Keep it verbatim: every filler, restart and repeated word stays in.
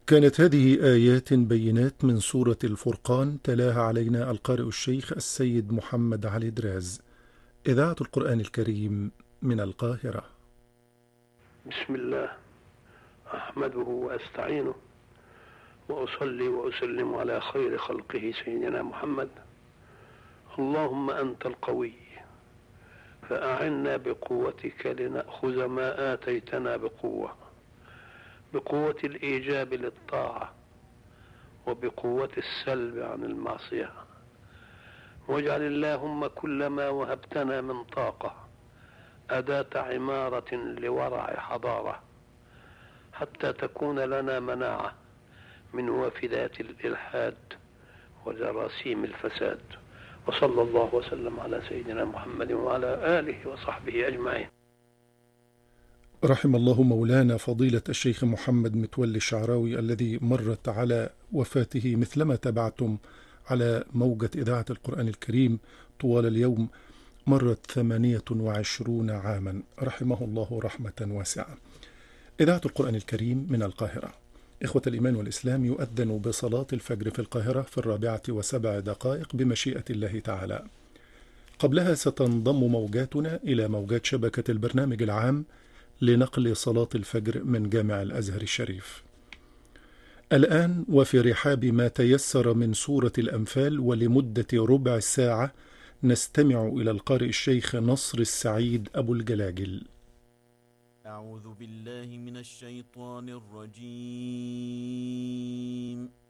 كانت هذه آيات بينات من سورة الفرقان، تلاها علينا القارئ الشيخ السيد محمد علي دراز، إذاعة القرآن الكريم من القاهرة. بسم الله، أحمده وأستعينه وأصلي وأسلم على خير خلقه سيدنا محمد. اللهم أنت القوي فأعنا بقوتك لنأخذ ما آتيتنا بقوة، بقوة الإيجاب للطاعة وبقوة السلب عن المعصية. واجعل اللهم كل ما وهبتنا من طاقة أداة عمارة لورع حضارة، حتى تكون لنا مناعة من وافدات الإلحاد وجراثيم الفساد. وصلى الله وسلم على سيدنا محمد وعلى آله وصحبه أجمعين. رحم الله مولانا فضيلة الشيخ محمد متولي الشعراوي الذي مرت على وفاته مثلما تابعتم على موجة إذاعة القرآن الكريم طوال اليوم مرت ثمانية وعشرون عاما، رحمه الله رحمة واسعة. إذاعة القرآن الكريم من القاهرة. إخوة الإيمان والإسلام، يؤذن بصلاة الفجر في القاهرة في الرابعة وسبع دقائق بمشيئة الله تعالى. قبلها ستنضم موجاتنا إلى موجات شبكة البرنامج العام لنقل صلاة الفجر من جامع الأزهر الشريف. الآن وفي رحاب ما تيسر من سورة الأنفال ولمدة ربع ساعة نستمع إلى القارئ الشيخ نصر السعيد أبو الجلاجل. أعوذ بالله من الشيطان الرجيم.